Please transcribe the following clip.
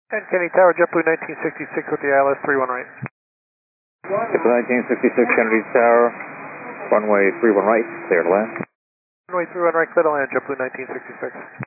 And Kennedy Tower, JetBlue 1966 with the ILS 31 right. JetBlue 1966, Kennedy Tower, runway 31 right, clear to land. Runway 31 right, clear to land, JetBlue 1966.